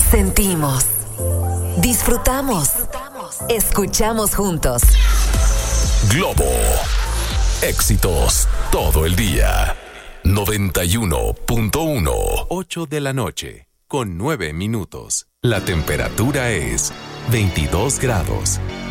Sentimos, disfrutamos, escuchamos juntos. Globo. Éxitos todo el día. 91.1. 8 de la noche, con 9 minutos. La temperatura es 22 grados.